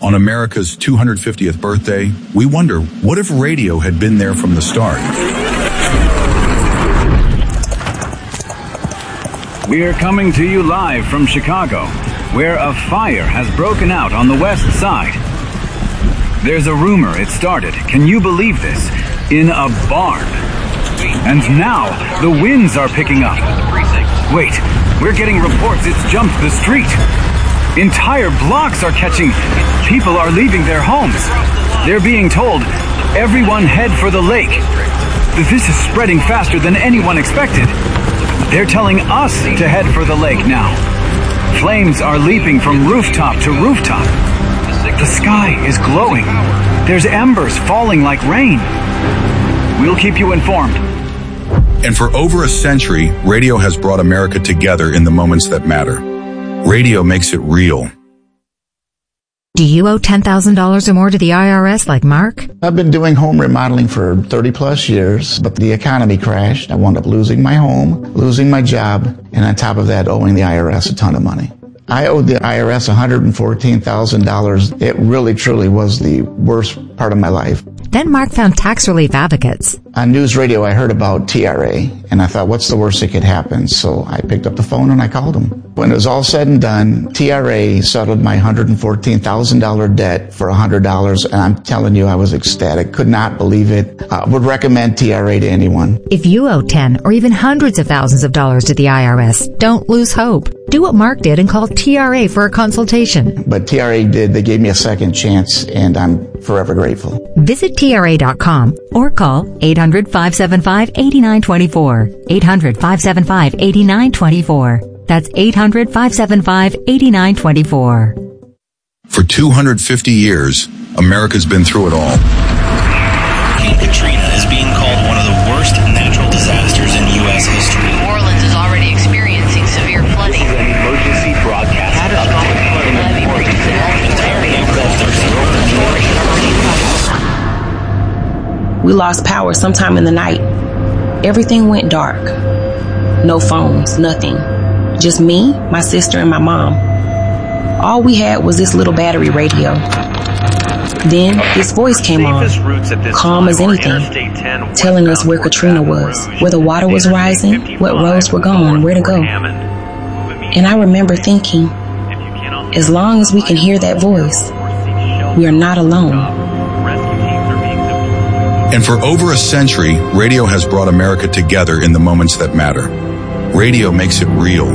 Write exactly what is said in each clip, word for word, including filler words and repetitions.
on America's two hundred fiftieth birthday, we wonder, what if radio had been there from the start? We are coming to you live from Chicago, where a fire has broken out on the west side. There's a rumor it started, can you believe this, in a barn. And now, the winds are picking up. Wait, we're getting reports it's jumped the street. Entire blocks are catching. People are leaving their homes. They're being told, everyone head for the lake. This is spreading faster than anyone expected. They're telling us to head for the lake now. Flames are leaping from rooftop to rooftop. The sky is glowing. There's embers falling like rain. We'll keep you informed. And for over a century, radio has brought America together in the moments that matter. Radio makes it real. Do you owe ten thousand dollars or more to the I R S like Mark? I've been doing home remodeling for thirty plus years, but the economy crashed. I wound up losing my home, losing my job, and on top of that, owing the I R S a ton of money. I owed the I R S one hundred fourteen thousand dollars. It really, truly was the worst part of my life. Then Mark found tax relief advocates. On news radio, I heard about T R A, and I thought, what's the worst that could happen? So I picked up the phone and I called them. When it was all said and done, T R A settled my one hundred fourteen thousand dollars debt for one hundred dollars, and I'm telling you, I was ecstatic. Could not believe it. I would recommend T R A to anyone. If you owe ten or even hundreds of thousands of dollars to the I R S, don't lose hope. Do what Mark did and call T R A for a consultation. But T R A did. They gave me a second chance, and I'm forever grateful. Visit T R A dot com or call eight hundred, five seven five, eight nine two four. eight hundred, five seven five, eight nine two four. That's eight hundred, five seven five, eight nine two four. For two hundred fifty years, America's been through it all. Hurricane Katrina is being called one of the worst natural disasters in U S history. New Orleans is already experiencing severe flooding. This is an emergency broadcast. Catastrophic flooding. We lost power sometime in the night. Everything went dark. No phones, nothing. Just me, my sister, and my mom. All we had was this little battery radio. Then this voice came on, calm as anything, telling us where Katrina was, where the water was rising, what roads were going, where to go. And I remember thinking, as long as we can hear that voice, we are not alone. And for over a century, radio has brought America together in the moments that matter. Radio makes it real.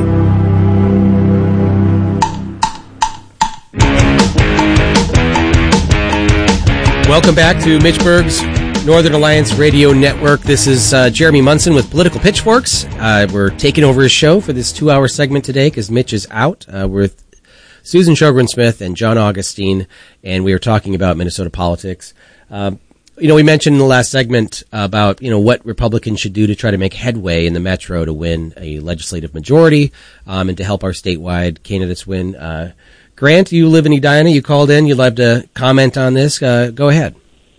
Welcome back to Mitch Berg's Northern Alliance Radio Network. This is uh, Jeremy Munson with Political Pitchforks. Uh, we're taking over his show for this two-hour segment today because Mitch is out. Uh, we're with Susan Sjogren-Smith and John Augustine, and we are talking about Minnesota politics. Uh, You know, we mentioned in the last segment about, you know, what Republicans should do to try to make headway in the Metro to win a legislative majority, um, and to help our statewide candidates win. Uh, Grant, you live in Edina. You called in. You'd like to comment on this. Uh, go ahead.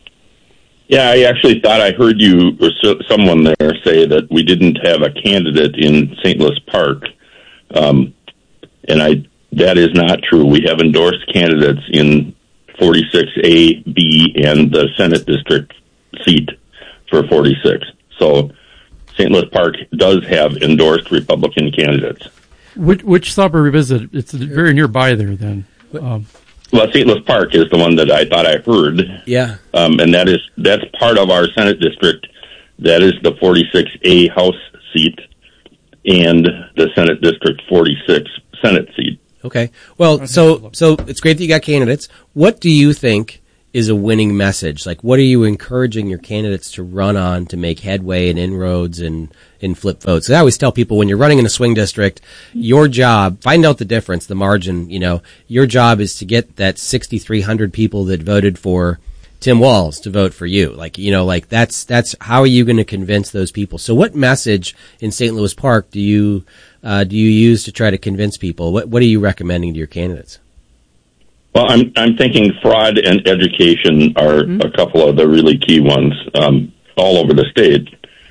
Yeah, I actually thought I heard you or someone there say that we didn't have a candidate in Saint Louis Park. Um, and I, that is not true. We have endorsed candidates in forty-six A, B, and the Senate district seat for forty-six. So Saint Louis Park does have endorsed Republican candidates. Which, which suburb is it? It's very nearby there, then. Um, well, Saint Louis Park is the one that I thought I heard. Yeah. Um, and that is that's part of our Senate district. That is the forty-six A House seat and the Senate District forty-six Senate seat. Okay. Well, so so it's great that you got candidates. What do you think is a winning message? Like, what are you encouraging your candidates to run on to make headway and inroads and, and flip votes? I always tell people when you're running in a swing district, your job, find out the difference, the margin, you know, your job is to get that sixty-three hundred people that voted for Tim Walz to vote for you. Like, you know, like that's, that's, how are you going to convince those people? So what message in Saint Louis Park do you, uh, do you use to try to convince people? What, what are you recommending to your candidates? Well, I'm, I'm thinking fraud and education are mm-hmm. a couple of the really key ones, um, all over the state.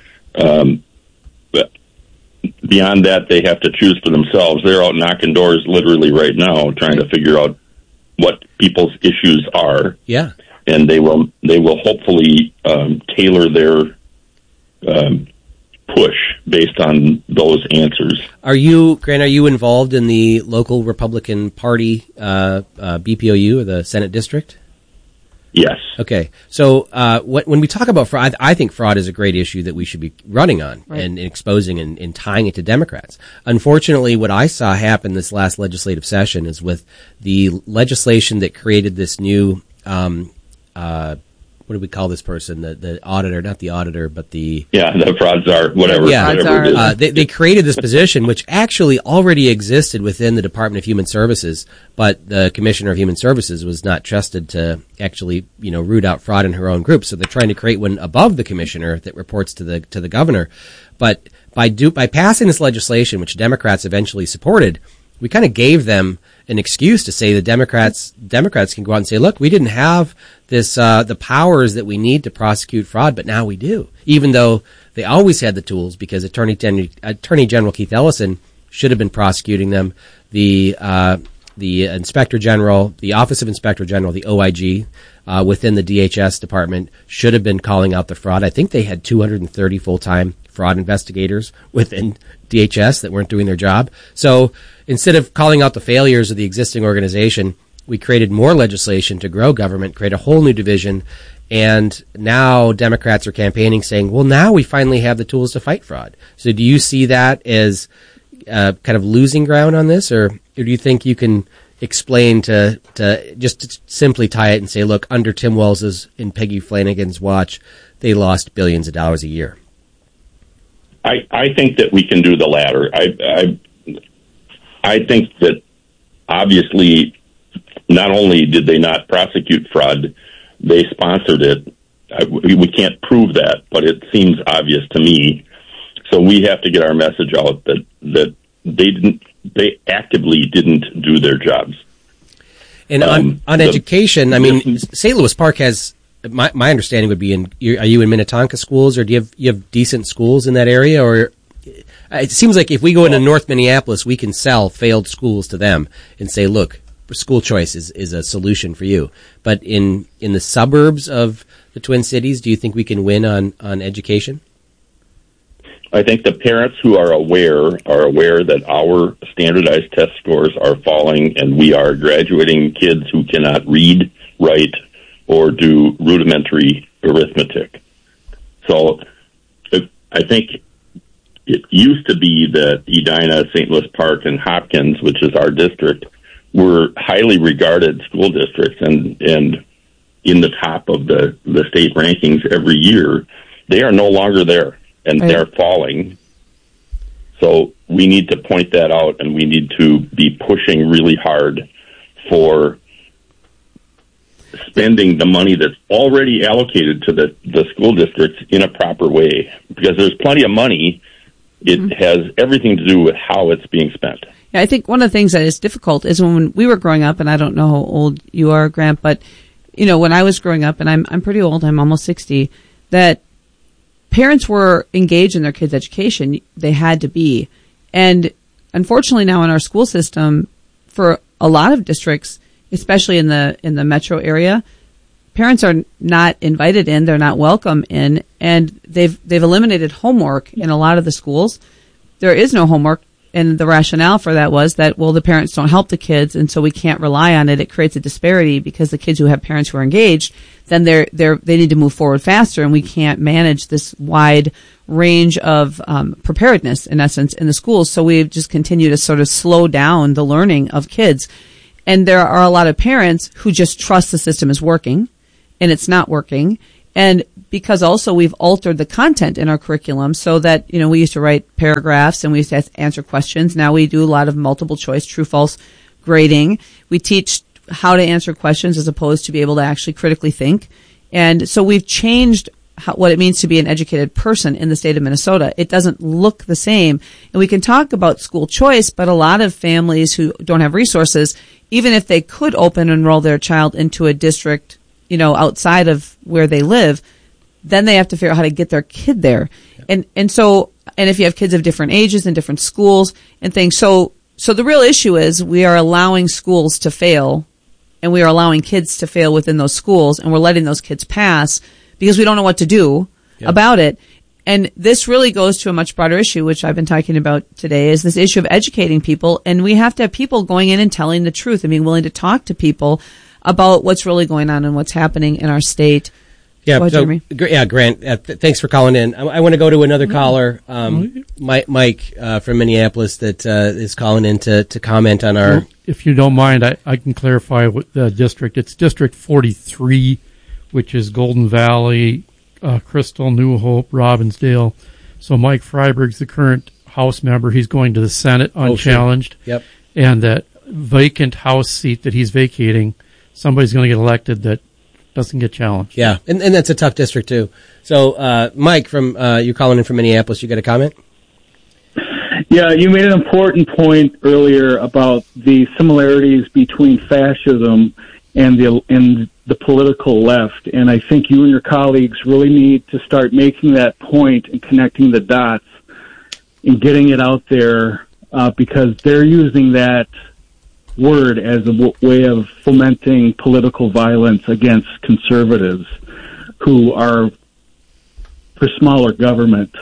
Um, but beyond that, they have to choose for themselves. They're out knocking doors literally right now, trying to figure out what people's issues are. Yeah. And they will they will hopefully um, tailor their um, push based on those answers. Are you, Grant, are you involved in the local Republican Party uh, uh, B P O U, or the Senate District? Yes. Okay. So uh, what, when we talk about fraud, I think fraud is a great issue that we should be running on right. and, and exposing and, and tying it to Democrats. Unfortunately, what I saw happen this last legislative session is with the legislation that created this new um, uh, what do we call this person? The the auditor, not the auditor, but the yeah, the fraud czar, whatever. Yeah, whatever it is. Uh, they, they created this position, which actually already existed within the Department of Human Services, but the Commissioner of Human Services was not trusted to actually, you know, root out fraud in her own group. So they're trying to create one above the commissioner that reports to the to the governor. But by do by passing this legislation, which Democrats eventually supported, we kind of gave them an excuse to say the Democrats Democrats can go out and say, look, we didn't have this uh, the powers that we need to prosecute fraud, but now we do, even though they always had the tools, because Attorney Gen- Attorney General Keith Ellison should have been prosecuting them. The uh, the Inspector General, the Office of Inspector General, the O I G, uh, within the D H S department should have been calling out the fraud. I think they had two hundred thirty full-time fraud investigators within D H S that weren't doing their job. So instead of calling out the failures of the existing organization, we created more legislation to grow government, create a whole new division, and now Democrats are campaigning saying, well, now we finally have the tools to fight fraud. So do you see that as uh, kind of losing ground on this, or, or do you think you can explain to, to just to simply tie it and say, look, under Tim Wells's and Peggy Flanagan's watch, they lost billions of dollars a year? I, I think that we can do the latter. I, I I think that obviously not only did they not prosecute fraud, they sponsored it. I, we can't prove that, but it seems obvious to me. So we have to get our message out that, that they didn't, they actively didn't do their jobs. And um, on, on the, education, I mean, Saint Louis Park has, my, my understanding would be, in, are you in Minnetonka schools, or do you have, you have decent schools in that area? Or it seems like if we go into North Minneapolis, we can sell failed schools to them and say, look, school choice is, is a solution for you. But in, in the suburbs of the Twin Cities, do you think we can win on, on education? I think the parents who are aware are aware that our standardized test scores are falling, and we are graduating kids who cannot read, write, or do rudimentary arithmetic. So if, I think it used to be that Edina, Saint Louis Park, and Hopkins, which is our district, were highly regarded school districts and, and in the top of the, the state rankings every year. They are no longer there, and right. They're falling. So we need to point that out, and we need to be pushing really hard for spending the money that's already allocated to the, the school districts in a proper way, because there's plenty of money. It mm-hmm. has everything to do with how it's being spent. Yeah, I think one of the things that is difficult is when we were growing up, and I don't know how old you are, Grant, but, you know, when I was growing up, and I'm I'm pretty old, I'm almost sixty, that parents were engaged in their kids' education. They had to be. And unfortunately now in our school system, for a lot of districts, especially in the in the metro area, parents are not invited in, they're not welcome in, and they've they've eliminated homework in a lot of the schools. There is no homework, and the rationale for that was that, well, the parents don't help the kids, and so we can't rely on it. It creates a disparity because the kids who have parents who are engaged, then they're they're they need to move forward faster, and we can't manage this wide range of um, preparedness, in essence, in the schools. So we just continue to sort of slow down the learning of kids. And there are a lot of parents who just trust the system is working, and it's not working. And because also we've altered the content in our curriculum so that, you know, we used to write paragraphs and we used to answer questions. Now we do a lot of multiple choice, true, false grading. We teach how to answer questions as opposed to be able to actually critically think. And so we've changed how, what it means to be an educated person in the state of Minnesota. It doesn't look the same. And we can talk about school choice, but a lot of families who don't have resources, even if they could open and enroll their child into a district, you know, outside of where they live, then they have to figure out how to get their kid there. Yeah. And, and so, and if you have kids of different ages and different schools and things. So, so the real issue is we are allowing schools to fail and we are allowing kids to fail within those schools, and we're letting those kids pass because we don't know what to do yep. about it. And this really goes to a much broader issue, which I've been talking about today, is this issue of educating people. And we have to have people going in and telling the truth and being willing to talk to people about what's really going on and what's happening in our state. Yeah, ahead, so, yeah, Grant, uh, th- thanks for calling in. I, I want to go to another mm-hmm. caller, um, Mike, Mike uh, from Minneapolis, that uh, is calling in to, to comment on our... If you don't mind, I, I can clarify what the district. It's District forty-three, which is Golden Valley, uh, Crystal, New Hope, Robbinsdale. So Mike Freiberg's the current House member. He's going to the Senate unchallenged. Oh, sure. Yep. And that vacant House seat that he's vacating, somebody's going to get elected that doesn't get challenged. Yeah, and, and that's a tough district, too. So, uh, Mike, from uh, you're calling in from Minneapolis. You got a comment? Yeah, you made an important point earlier about the similarities between fascism and the and the political left, and I think you and your colleagues really need to start making that point and connecting the dots and getting it out there uh, because they're using that word as a w- way of fomenting political violence against conservatives who are for smaller government.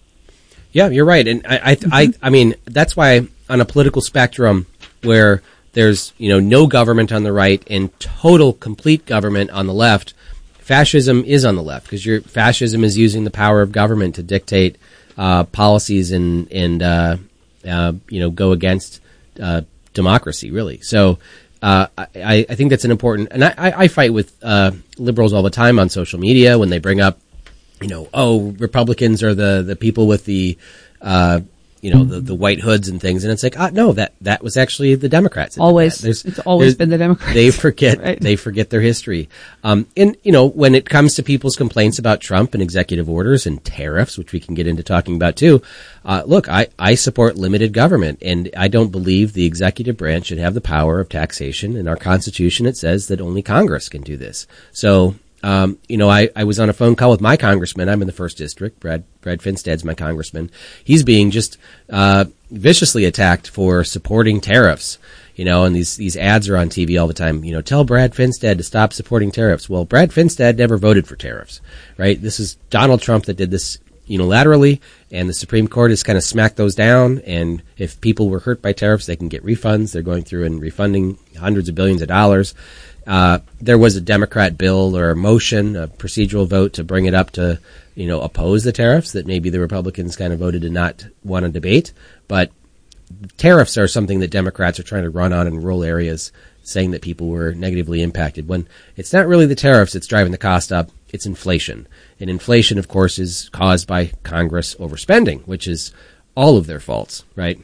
Yeah, you're right. And I, I, I, I mean, that's why on a political spectrum where there's, you know, no government on the right and total, complete government on the left, fascism is on the left because your fascism is using the power of government to dictate uh, policies and, and uh, uh, you know, go against uh, democracy, really. So uh, I, I think that's an important, and I, I fight with uh, liberals all the time on social media when they bring up, you know, oh, Republicans are the, the people with the, uh, you know, the, the white hoods and things. And it's like, ah, no, that, that was actually the Democrats. Always. It's always been the Democrats. They forget, right. they forget their history. Um, and, you know, when it comes to people's complaints about Trump and executive orders and tariffs, which we can get into talking about too, uh, look, I, I support limited government and I don't believe the executive branch should have the power of taxation. In our Constitution, it says that only Congress can do this. So, Um, you know, I, I was on a phone call with my congressman. I'm in the first district. Brad, Brad Finstad's my congressman. He's being just, uh, viciously attacked for supporting tariffs, you know, and these, these ads are on T V all the time. You know, tell Brad Finstad to stop supporting tariffs. Well, Brad Finstad never voted for tariffs, right? This is Donald Trump that did this unilaterally, and the Supreme Court has kind of smacked those down. And if people were hurt by tariffs, they can get refunds. They're going through and refunding hundreds of billions of dollars. Uh, there was a Democrat bill or a motion, a procedural vote to bring it up to, you know, oppose the tariffs that maybe the Republicans kind of voted to not want to debate. But tariffs are something that Democrats are trying to run on in rural areas, saying that people were negatively impacted when it's not really the tariffs that's driving the cost up. It's inflation. And inflation, of course, is caused by Congress overspending, which is all of their faults, right?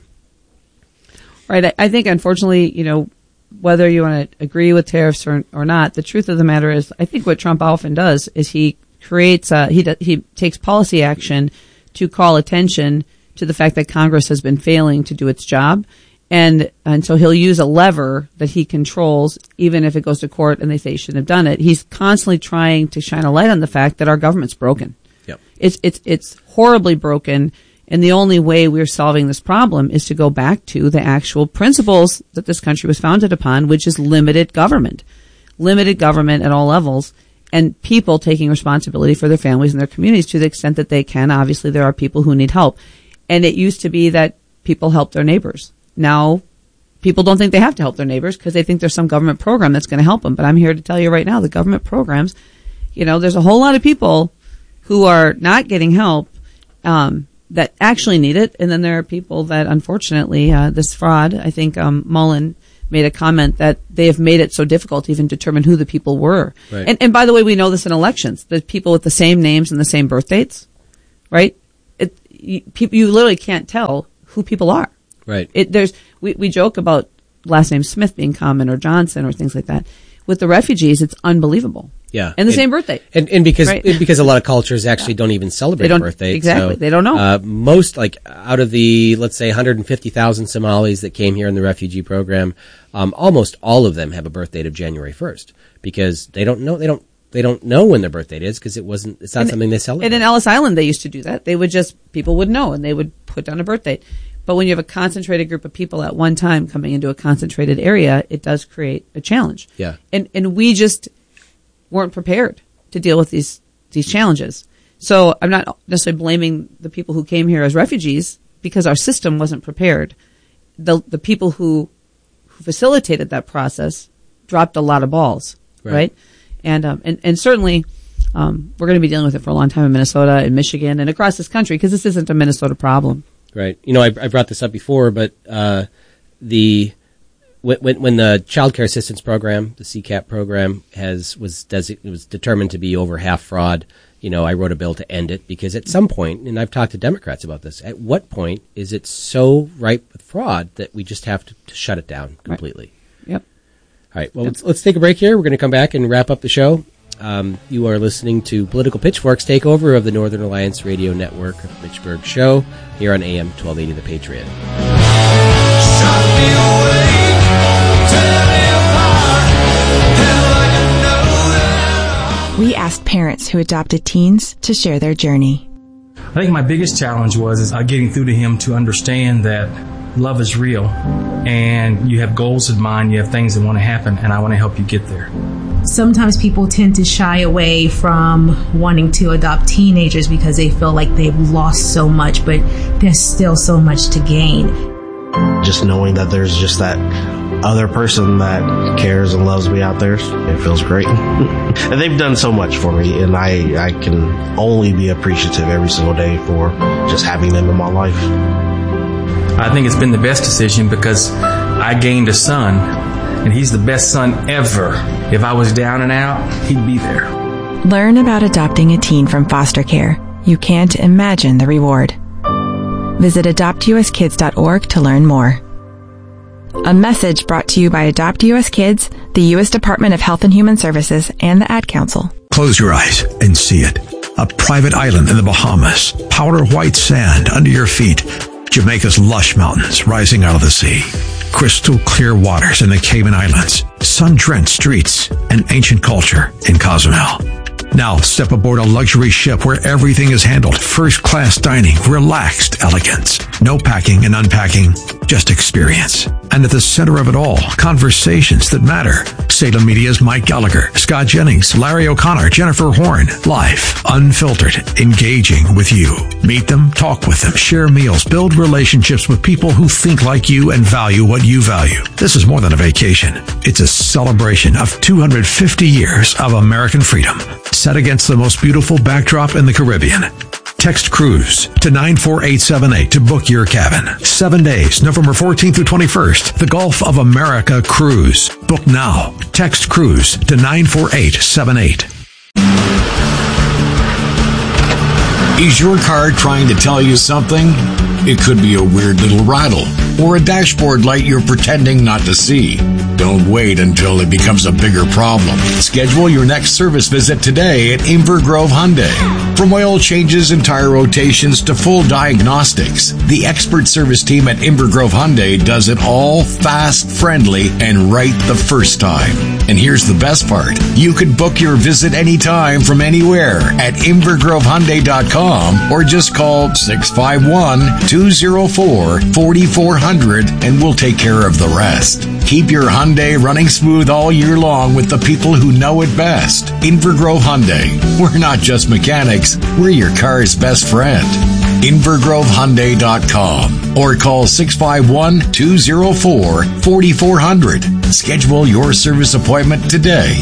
Right. I, I think, unfortunately, you know, whether you want to agree with tariffs or, or not, the truth of the matter is, I think what Trump often does is he creates, uh, he he takes policy action to call attention to the fact that Congress has been failing to do its job, and and so he'll use a lever that he controls, even if it goes to court and they say he shouldn't have done it. He's constantly trying to shine a light on the fact that our government's broken. Yep. It's it's it's horribly broken. And the only way we're solving this problem is to go back to the actual principles that this country was founded upon, which is limited government. Limited government at all levels, and people taking responsibility for their families and their communities to the extent that they can. Obviously, there are people who need help. And it used to be that people help their neighbors. Now, people don't think they have to help their neighbors because they think there's some government program that's going to help them. But I'm here to tell you right now, the government programs, you know, there's a whole lot of people who are not getting help, um, that actually need it. And then there are people that, unfortunately, uh, this fraud, I think, um, Mullen made a comment that they have made it so difficult to even determine who the people were. Right. And, and by the way, we know this in elections, the people with the same names and the same birth dates, right? It, you, people, you literally can't tell who people are. Right. It, there's, we, we joke about last name Smith being common or Johnson or things like that. With the refugees, it's unbelievable. Yeah. And the and, same birthday. And, and because, right? because a lot of cultures actually don't even celebrate they don't, birthdays. Exactly. So, they don't know. Uh, most, like, out of the, let's say, one hundred fifty thousand Somalis that came here in the refugee program, um, almost all of them have a birth date of January first because they don't know, they don't, they don't know when their birth date is because it wasn't, it's not and, something they celebrate. And in Ellis Island, they used to do that. They would just, people would know and they would put down a birth date. But when you have a concentrated group of people at one time coming into a concentrated area, it does create a challenge. Yeah. And and we just weren't prepared to deal with these these challenges. So I'm not necessarily blaming the people who came here as refugees because our system wasn't prepared. The the people who who facilitated that process dropped a lot of balls, right? right? And um and and certainly um we're going to be dealing with it for a long time in Minnesota and Michigan and across this country because this isn't a Minnesota problem. Right. You know, I, I brought this up before, but uh, the when when the Child Care Assistance Program, the C CAP program, has was desi- was determined to be over half fraud. You know, I wrote a bill to end it because at some point, and I've talked to Democrats about this, at what point is it so ripe with fraud that we just have to, to shut it down completely? Right. Yep. All right. Well, yep. let's let's take a break here. We're going to come back and wrap up the show. Um, you are listening to Political Pitchforks takeover of the Northern Alliance Radio Network, Mitch Berg Show, here on A M twelve eighty The Patriot. We asked parents who adopted teens to share their journey. I think my biggest challenge was is, uh, getting through to him to understand that love is real and you have goals in mind, you have things that want to happen, and I want to help you get there. Sometimes people tend to shy away from wanting to adopt teenagers because they feel like they've lost so much, but there's still so much to gain. Just knowing that there's just that other person that cares and loves me out there, it feels great. And they've done so much for me, and I, I can only be appreciative every single day for just having them in my life. I think it's been the best decision because I gained a son, and he's the best son ever. If I was down and out, he'd be there. Learn about adopting a teen from foster care. You can't imagine the reward. Visit adopt u s kids dot org to learn more. A message brought to you by Adopt U S Kids, the U S Department of Health and Human Services, and the Ad Council. Close your eyes and see it. A private island in the Bahamas, powder white sand under your feet, Jamaica's lush mountains rising out of the sea, crystal clear waters in the Cayman Islands, sun-drenched streets, and ancient culture in Cozumel. Now step aboard a luxury ship where everything is handled. First-class dining, relaxed elegance. No packing and unpacking, just experience. And at the center of it all, conversations that matter. Salem Media's Mike Gallagher, Scott Jennings, Larry O'Connor, Jennifer Horn. Live, unfiltered, engaging with you. Meet them, talk with them, share meals, build relationships with people who think like you and value what you value. This is more than a vacation. It's a celebration of two hundred fifty years of American freedom, set against the most beautiful backdrop in the Caribbean. Text cruise to nine four eight seven eight to book your cabin. Seven days, November fourteenth through twenty-first. The Gulf of America Cruise. Book now. Text cruise to nine four eight seven eight. Is your car trying to tell you something? It could be a weird little rattle or a dashboard light you're pretending not to see. Don't wait until it becomes a bigger problem. Schedule your next service visit today at Inver Grove Hyundai. From oil changes and tire rotations to full diagnostics, the expert service team at Inver Grove Hyundai does it all fast, friendly, and right the first time. And here's the best part. You can book your visit anytime from anywhere at inver grove hyundai dot com or just call six five one, two oh four, four four zero zero and we'll take care of the rest. Keep your Hyundai running smooth all year long with the people who know it best. Inver Grove Hyundai. We're not just mechanics, we're your car's best friend. inver grove hyundai dot com or call six five one, two oh four, four four zero zero. Schedule your service appointment today.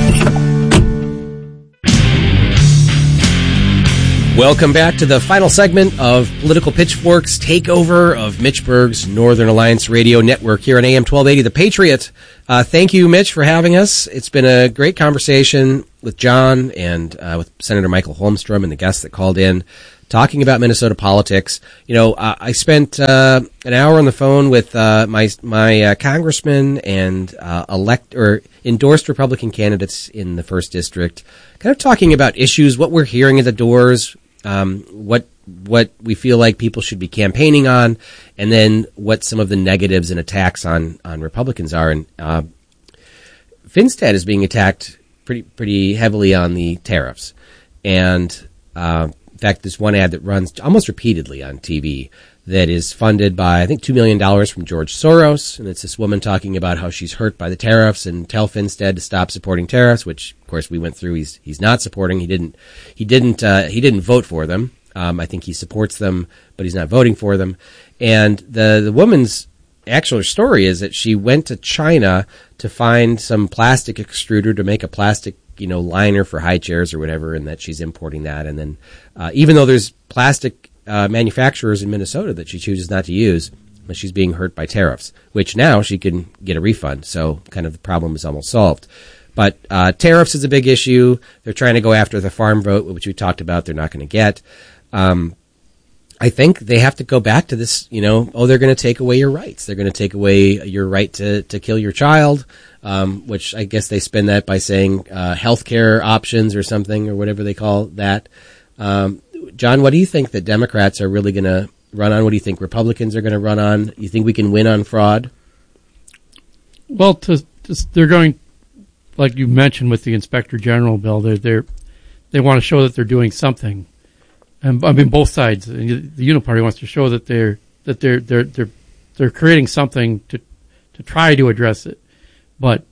Welcome back to the final segment of Political Pitchforks takeover of Mitch Berg's Northern Alliance Radio Network here on A M twelve eighty The Patriot. Uh, thank you, Mitch, for having us. It's been a great conversation with John and uh, with Senator Michael Holmstrom and the guests that called in, talking about Minnesota politics. You know, uh, I spent uh, an hour on the phone with uh, my my uh, congressman and uh, elect or endorsed Republican candidates in the first district, kind of talking about issues, what we're hearing at the doors, um, what what we feel like people should be campaigning on, and then what some of the negatives and attacks on on Republicans are. And uh, Finstad is being attacked pretty pretty heavily on the tariffs, and uh, in fact, there's one ad that runs almost repeatedly on T V that is funded by, I think, two million dollars from George Soros. And it's this woman talking about how she's hurt by the tariffs and tell Finstead to stop supporting tariffs, which, of course, we went through. He's he's not supporting. He didn't he didn't uh, he didn't vote for them. Um, I think he supports them, but he's not voting for them. And the the woman's actual story is that she went to China to find some plastic extruder to make a plastic, you know, liner for high chairs or whatever, and that she's importing that. And then, uh, even though there's plastic uh, manufacturers in Minnesota that she chooses not to use, she's being hurt by tariffs, which now she can get a refund. So kind of the problem is almost solved. But uh, tariffs is a big issue. They're trying to go after the farm vote, which we talked about. They're not going to get. Um, I think they have to go back to this, you know, oh, they're going to take away your rights. They're going to take away your right to, to kill your child, um, which I guess they spin that by saying uh, healthcare options or something or whatever they call that. Um, John, what do you think that Democrats are really going to run on? What do you think Republicans are going to run on? You think we can win on fraud? Well, to, to, they're going, like you mentioned with the Inspector General bill, they're, they're, they want to show that they're doing something. And I mean, both sides. The Uniparty wants to show that they're that they're they're they're they're creating something to to try to address it. But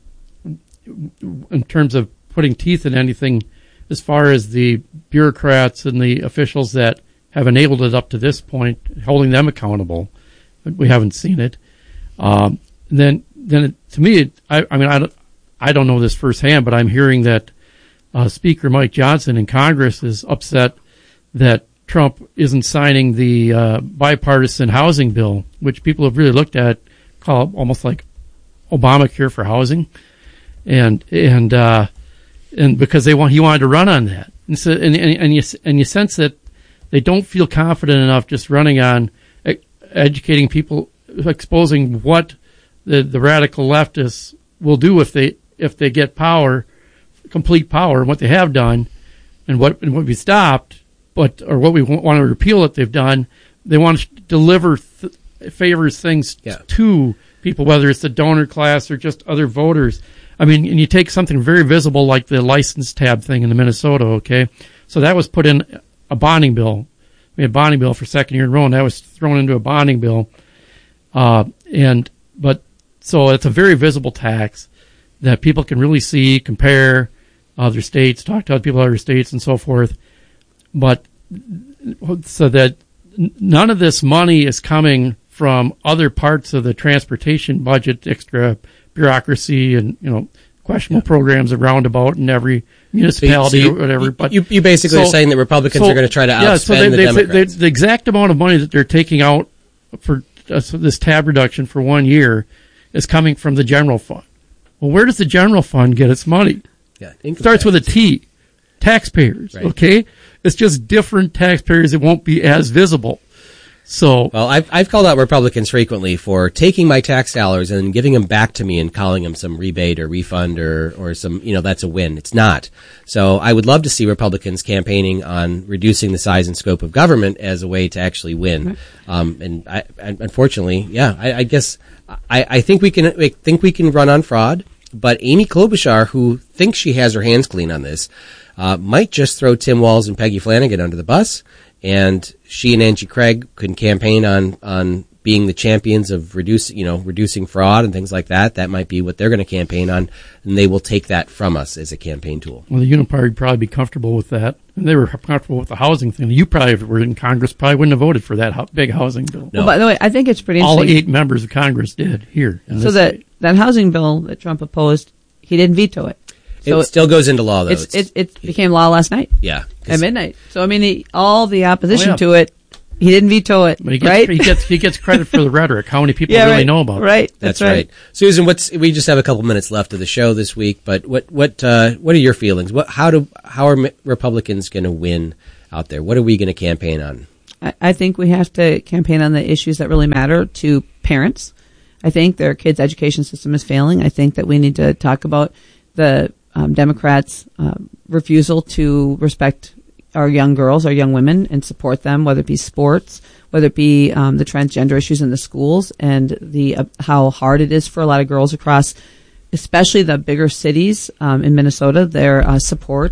in terms of putting teeth in anything, as far as the bureaucrats and the officials that have enabled it up to this point, holding them accountable, we haven't seen it. Um, then then it, to me, it, I, I mean, I don't, I don't know this firsthand, but I'm hearing that uh, Speaker Mike Johnson in Congress is upset that Trump isn't signing the uh, bipartisan housing bill, which people have really looked at, call almost like Obamacare for housing, and and uh, and because they want he wanted to run on that, and so and, and, and you and you sense that they don't feel confident enough just running on educating people, exposing what the the radical leftists will do if they if they get power, complete power, and what they have done, and what and what we stopped. But or what we want to repeal that they've done, they want to deliver th- favors things yeah. to people, whether it's the donor class or just other voters. I mean, and you take something very visible like the license tab thing in the Minnesota, okay? So that was put in a bonding bill. We had a bonding bill for second year in a row, and that was thrown into a bonding bill. Uh, and but so it's a very visible tax that people can really see, compare other states, talk to other people in other states, and so forth. But so that none of this money is coming from other parts of the transportation budget, extra bureaucracy and, you know, questionable yeah. programs around about in every municipality so you, or whatever. But you, you basically so, are saying that Republicans so, are going to try to outspend yeah, so they, the they, Democrats. They, the exact amount of money that they're taking out for uh, this tab reduction for one year is coming from the general fund. Well, where does the general fund get its money? Yeah, it starts with a T. Taxpayers, right. Okay? It's just different taxpayers. It won't be as visible. So, well, I've I've called out Republicans frequently for taking my tax dollars and giving them back to me and calling them some rebate or refund or or some, you know, that's a win. It's not. So I would love to see Republicans campaigning on reducing the size and scope of government as a way to actually win. Right. Um, and I, I, unfortunately, yeah, I, I guess I, I think we can I think we can run on fraud. But Amy Klobuchar, who thinks she has her hands clean on this, uh, might just throw Tim Walz and Peggy Flanagan under the bus, and she and Angie Craig can campaign on, on being the champions of reducing, you know, reducing fraud and things like that. That might be what they're going to campaign on, and they will take that from us as a campaign tool. Well, the Uniparty would probably be comfortable with that, and they were comfortable with the housing thing. You probably, if it were in Congress, probably wouldn't have voted for that ho- big housing bill. No. Well, by the way, I think it's pretty interesting. All eight members of Congress did here. So that, that housing bill that Trump opposed, he didn't veto it. So it still goes into law, though. It's, it's, it became law last night. Yeah. At midnight. So, I mean, he, all the opposition oh, yeah. to it, he didn't veto it, but he gets, right? He gets, he gets credit for the rhetoric. How many people yeah, really right. know about it? Right. That's, That's right. right. Susan, what's, we just have a couple minutes left of the show this week, but what, what, uh, what are your feelings? What, how do, how are Republicans going to win out there? What are we going to campaign on? I, I think we have to campaign on the issues that really matter to parents. I think their kids' education system is failing. I think that we need to talk about the um, Democrats' uh, refusal to respect our young girls, our young women, and support them, whether it be sports, whether it be um, the transgender issues in the schools, and the uh, how hard it is for a lot of girls across, especially the bigger cities um, in Minnesota, their uh, support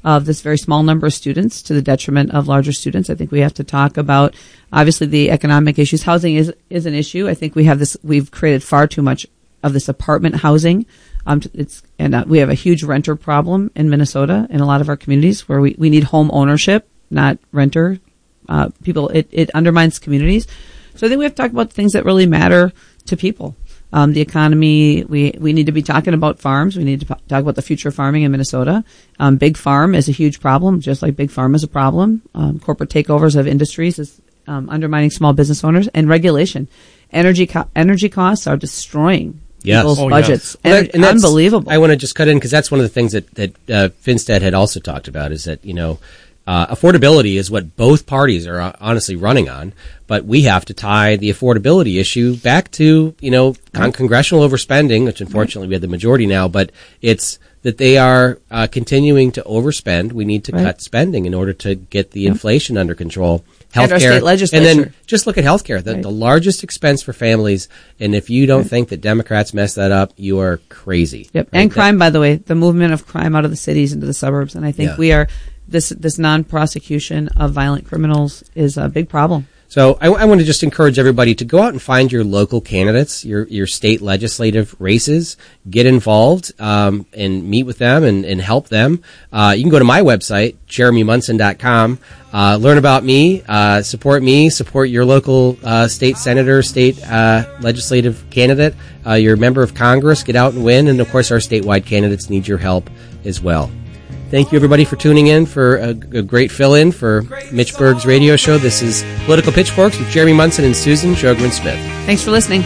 of this very small number of students to the detriment of larger students. I think we have to talk about, obviously, the economic issues. Housing is is an issue. I think we have this, we've created far too much of this apartment housing. Um, it's, and uh, we have a huge renter problem in Minnesota in a lot of our communities where we, we need home ownership, not renter. Uh, people, it, it undermines communities. So I think we have to talk about things that really matter to people. Um, the economy, we, we need to be talking about farms. We need to p- talk about the future of farming in Minnesota. Um, big farm is a huge problem, just like big farm is a problem. Um, corporate takeovers of industries is um, undermining small business owners, and regulation. Energy co- energy costs are destroying Yes. people's Oh, budgets. yes. Well, And that- and that's- unbelievable. I want to just cut in because that's one of the things that, that uh, Finstead had also talked about is that, you know, uh, affordability is what both parties are uh, honestly running on, but we have to tie the affordability issue back to, you know, con- Right. congressional overspending, which unfortunately we have the majority now, but it's that they are uh, continuing to overspend. We need to Right. cut spending in order to get the Yep. inflation under control. And our state legislature. And then just look at healthcare, the, Right. the largest expense for families. And if you don't right. think that Democrats mess that up, you are crazy. Yep. Right? And crime, by the way, the movement of crime out of the cities into the suburbs. And I think Yeah. we are, this, this non-prosecution of violent criminals is a big problem. So I, I want to just encourage everybody to go out and find your local candidates, your your state legislative races, get involved, um, and meet with them and, and help them. Uh, you can go to my website, jeremy munson dot com, uh, learn about me, uh, support me, support your local uh, state senator, state uh, legislative candidate, uh, your member of Congress, get out and win. And, of course, our statewide candidates need your help as well. Thank you, everybody, for tuning in for a, a great fill-in for Mitch Berg's radio show. This is Political Pitchforks with Jeremy Munson and Susan Sjogren-Smith. Thanks for listening.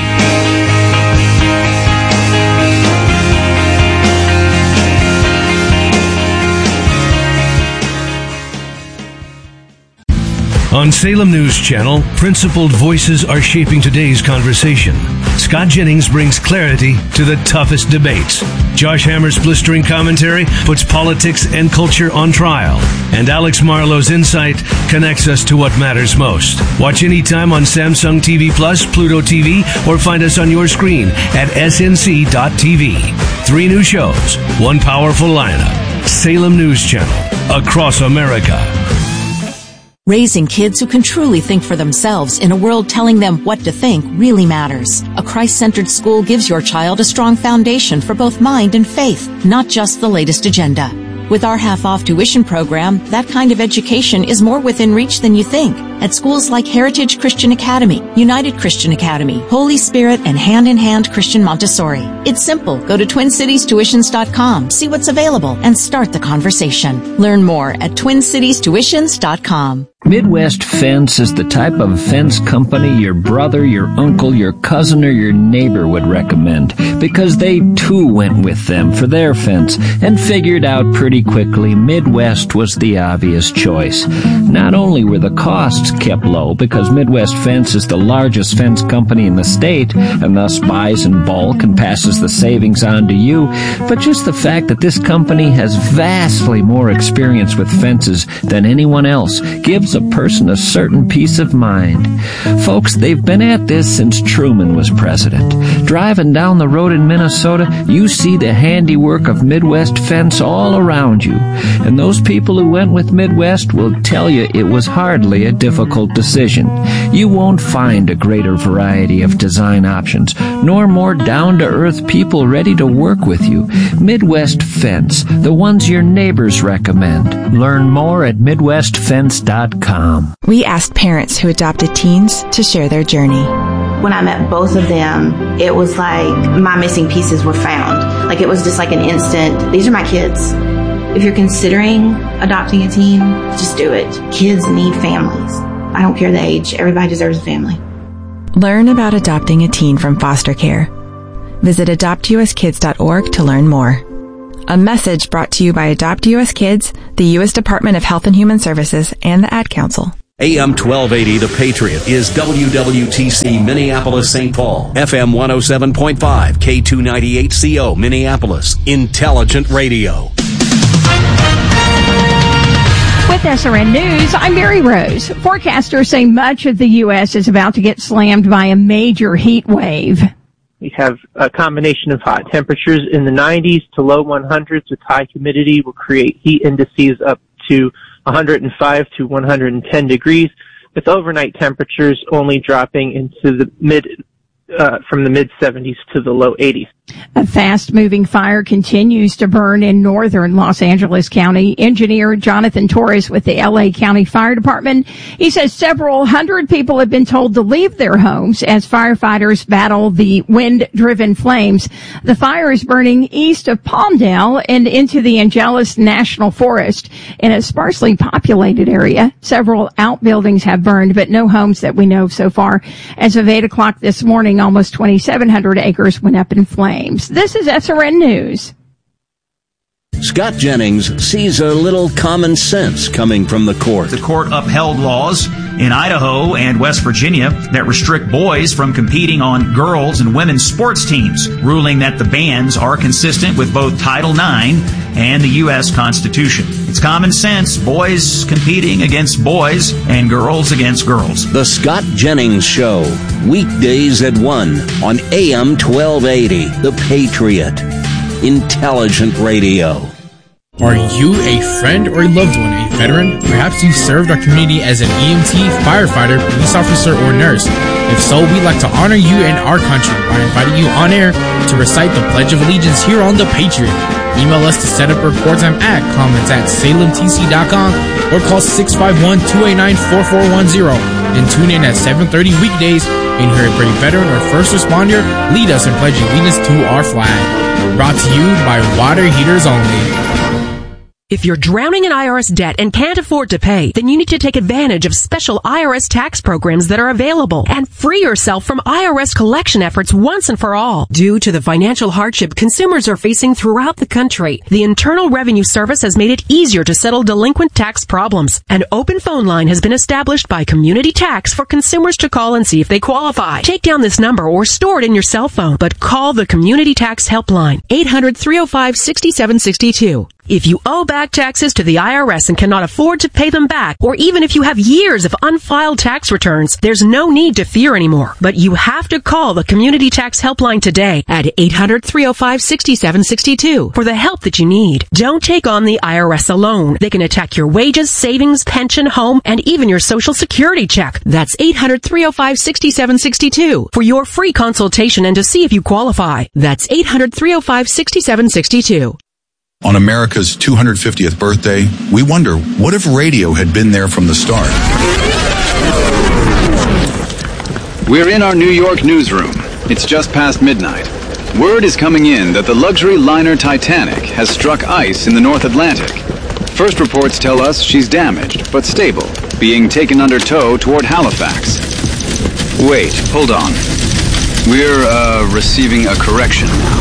On Salem News Channel, principled voices are shaping today's conversation. Scott Jennings brings clarity to the toughest debates. Josh Hammer's blistering commentary puts politics and culture on trial. And Alex Marlowe's insight connects us to what matters most. Watch anytime on Samsung T V Plus, Pluto T V, or find us on your screen at S N C dot T V. Three new shows, one powerful lineup. Salem News Channel, across America. Raising kids who can truly think for themselves in a world telling them what to think really matters. A Christ-centered school gives your child a strong foundation for both mind and faith, not just the latest agenda. With our half-off tuition program, that kind of education is more within reach than you think. At schools like Heritage Christian Academy, United Christian Academy, Holy Spirit, and Hand in Hand Christian Montessori. It's simple. Go to twin cities tuitions dot com, see what's available, and start the conversation. Learn more at twin cities tuitions dot com. Midwest Fence is the type of fence company your brother, your uncle, your cousin, or your neighbor would recommend because they too went with them for their fence and figured out pretty quickly Midwest was the obvious choice. Not only were the costs kept low because Midwest Fence is the largest fence company in the state and thus buys in bulk and passes the savings on to you, but just the fact that this company has vastly more experience with fences than anyone else gives a person a certain peace of mind. Folks, they've been at this since Truman was president. Driving down the road in Minnesota, you see the handiwork of Midwest Fence all around you. And those people who went with Midwest will tell you it was hardly a difficult decision. You won't find a greater variety of design options, nor more down-to-earth people ready to work with you. Midwest Fence, the ones your neighbors recommend. Learn more at midwest fence dot com. We asked parents who adopted teens to share their journey. When I met both of them, it was like my missing pieces were found. Like it was just like an instant, these are my kids. If you're considering adopting a teen, just do it. Kids need families. I don't care the age. Everybody deserves a family. Learn about adopting a teen from foster care. Visit adopt U S kids dot org to learn more. A message brought to you by Adopt U S Kids, the U S Department of Health and Human Services, and the Ad Council. A M twelve eighty The Patriot is W W T C Minneapolis Saint Paul. F M one oh seven point five, K two ninety-eight C O Minneapolis. Intelligent radio. With S R N News, I'm Mary Rose. Forecasters say much of the U S is about to get slammed by a major heat wave. We have a combination of hot temperatures in the nineties to low hundreds with high humidity will create heat indices up to one hundred five to one hundred ten degrees, with overnight temperatures only dropping into the mid, uh, from the mid seventies to the low eighties. A fast-moving fire continues to burn in northern Los Angeles County. Engineer Jonathan Torres with the L A County Fire Department, he says several hundred people have been told to leave their homes as firefighters battle the wind-driven flames. The fire is burning east of Palmdale and into the Angeles National Forest. In a sparsely populated area, several outbuildings have burned, but no homes that we know of so far. As of eight o'clock this morning, almost twenty-seven hundred acres went up in flames. This is S R N News. Scott Jennings sees a little common sense coming from the court. The court upheld laws in Idaho and West Virginia that restrict boys from competing on girls' and women's sports teams, ruling that the bans are consistent with both Title nine and the U S Constitution. It's common sense, boys competing against boys and girls against girls. The Scott Jennings Show, weekdays at one on A M twelve eighty, The Patriot. Intelligent radio. Are you a friend or a loved one, a veteran? Perhaps you served our community as an E M T, firefighter, police officer, or nurse. If so, we'd like to honor you and our country by inviting you on air to recite the Pledge of Allegiance here on The Patriot. Email us to set up report time at comments at salem t c dot com or call six five one, two eight nine, four four one zero and tune in at seven thirty weekdays and hear a brave veteran or first responder lead us in pledging allegiance to our flag. Brought to you by Water Heaters Only. If you're drowning in I R S debt and can't afford to pay, then you need to take advantage of special I R S tax programs that are available and free yourself from I R S collection efforts once and for all. Due to the financial hardship consumers are facing throughout the country, the Internal Revenue Service has made it easier to settle delinquent tax problems. An open phone line has been established by Community Tax for consumers to call and see if they qualify. Take down this number or store it in your cell phone, but call the Community Tax Helpline, eight hundred, three oh five, six seven six two. If you owe back taxes to the I R S and cannot afford to pay them back, or even if you have years of unfiled tax returns, there's no need to fear anymore. But you have to call the Community Tax Helpline today at eight hundred, three oh five, six seven six two for the help that you need. Don't take on the I R S alone. They can attack your wages, savings, pension, home, and even your Social Security check. That's eight hundred, three oh five, six seven six two for your free consultation and to see if you qualify. That's eight hundred, three oh five, six seven six two. On America's two hundred fiftieth birthday, we wonder, what if radio had been there from the start? We're in our New York newsroom. It's just past midnight. Word is coming in that the luxury liner Titanic has struck ice in the North Atlantic. First reports tell us she's damaged, but stable, being taken under tow toward Halifax. Wait, hold on. We're, uh, receiving a correction now.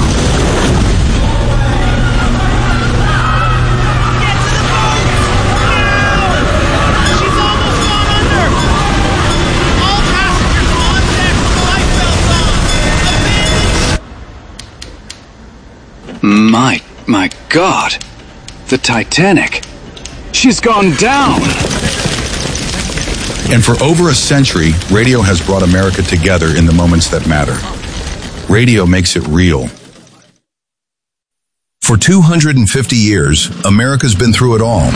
My, my God. The Titanic. She's gone down. And for over a century, radio has brought America together in the moments that matter. Radio makes it real. For two hundred fifty years, America's been through it all.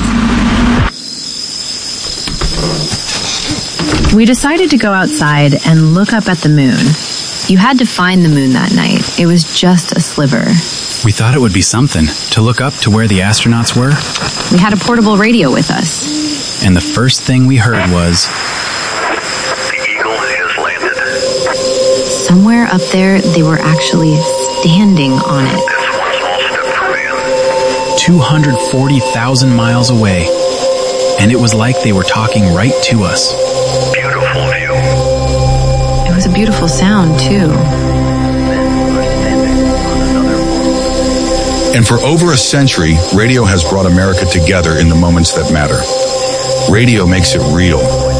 We decided to go outside and look up at the moon. You had to find the moon that night. It was just a sliver. We thought it would be something to look up to where the astronauts were. We had a portable radio with us. And the first thing we heard was... The Eagle has landed. Somewhere up there, they were actually standing on it. two hundred forty thousand miles away. And it was like they were talking right to us. Beautiful view. It was a beautiful sound, too. And for over a century, radio has brought America together in the moments that matter. Radio makes it real.